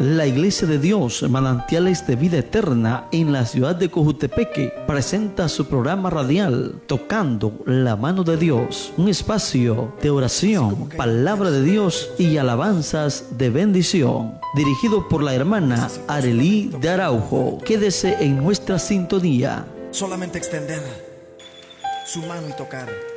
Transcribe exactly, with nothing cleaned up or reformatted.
La Iglesia de Dios, Manantiales de Vida Eterna, en la ciudad de Cojutepeque, presenta su programa radial Tocando la Mano de Dios, un espacio de oración, palabra de Dios y alabanzas de bendición, dirigido por la hermana Arely de Araujo. Quédese en nuestra sintonía. Solamente extender su mano y tocar.